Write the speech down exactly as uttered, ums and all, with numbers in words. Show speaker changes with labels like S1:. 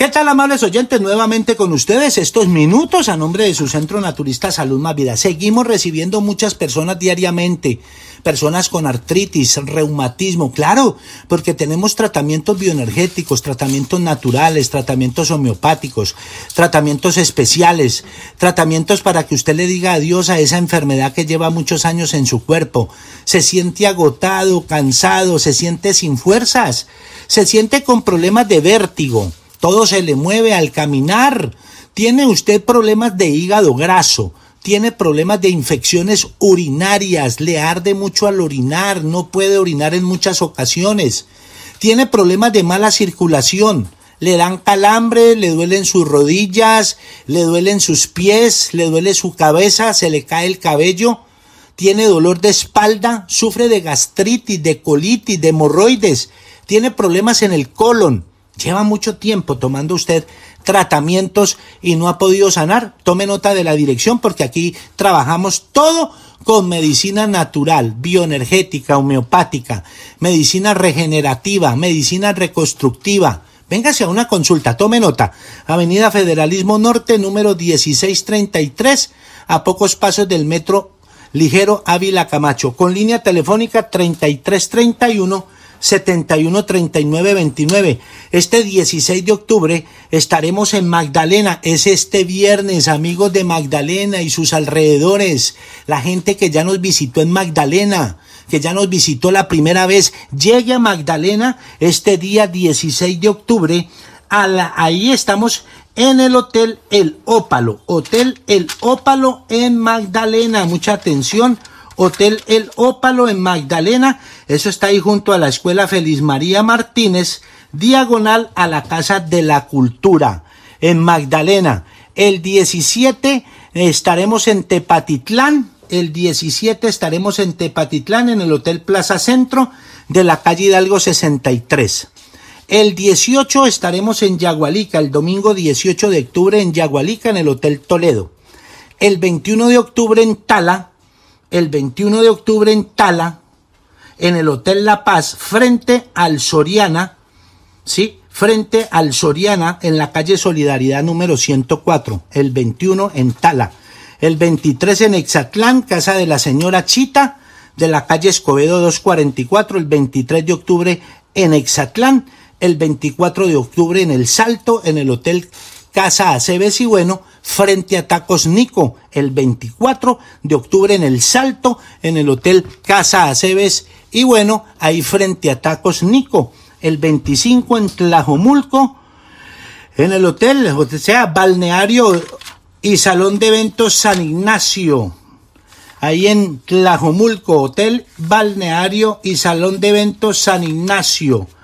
S1: ¿Qué tal, amables oyentes? Nuevamente con ustedes estos minutos a nombre de su Centro Naturista Salud Más Vida. Seguimos recibiendo muchas personas diariamente, personas con artritis, reumatismo, claro, porque tenemos tratamientos bioenergéticos, tratamientos naturales, tratamientos homeopáticos, tratamientos especiales, tratamientos para que usted le diga adiós a esa enfermedad que lleva muchos años en su cuerpo. Se siente agotado, cansado, se siente sin fuerzas, se siente con problemas de vértigo. Todo se le mueve al caminar. Tiene usted problemas de hígado graso. Tiene problemas de infecciones urinarias. Le arde mucho al orinar. No puede orinar en muchas ocasiones. Tiene problemas de mala circulación. Le dan calambre, le duelen sus rodillas, le duelen sus pies, le duele su cabeza, se le cae el cabello. Tiene dolor de espalda, sufre de gastritis, de colitis, de hemorroides. Tiene problemas en el colon. Lleva mucho tiempo tomando usted tratamientos y no ha podido sanar. Tome nota de la dirección porque aquí trabajamos todo con medicina natural, bioenergética, homeopática, medicina regenerativa, medicina reconstructiva. Véngase a una consulta, tome nota. Avenida Federalismo Norte, número dieciséis treinta y tres, a pocos pasos del metro ligero Ávila Camacho, con línea telefónica treinta y tres treinta y uno setenta y uno treinta y nueve veintinueve. Este dieciséis de octubre estaremos en Magdalena. Es este viernes, amigos de Magdalena y sus alrededores. La gente que ya nos visitó en Magdalena, que ya nos visitó la primera vez, llegue a Magdalena este día dieciséis de octubre. A la, ahí estamos en el Hotel El Ópalo. Hotel El Ópalo en Magdalena. Mucha atención. Hotel El Ópalo en Magdalena, eso está ahí junto a la Escuela Feliz María Martínez, diagonal a la Casa de la Cultura, en Magdalena. El diecisiete estaremos en Tepatitlán, el diecisiete estaremos en Tepatitlán, en el Hotel Plaza Centro, de la calle Hidalgo sesenta y tres. El dieciocho estaremos en Yagualica, el domingo dieciocho de octubre en Yagualica, en el Hotel Toledo. El veintiuno de octubre en Tala, el veintiuno de octubre en Tala, en el Hotel La Paz, frente al Soriana, ¿sí? Frente al Soriana, en la calle Solidaridad número ciento cuatro, el veintiuno en Tala. El veintitrés en Exatlán, casa de la señora Chita, de la calle Escobedo doscientos cuarenta y cuatro, el veintitrés de octubre en Exatlán, el veinticuatro de octubre en El Salto, en el Hotel Casa Aceves y Bueno, frente a Tacos Nico, el veinticuatro de octubre en El Salto, en el Hotel Casa Aceves y Bueno, ahí frente a Tacos Nico, el veinticinco en Tlajomulco, en el Hotel, o sea, Balneario y Salón de Eventos San Ignacio, ahí en Tlajomulco, Hotel, Balneario y Salón de Eventos San Ignacio.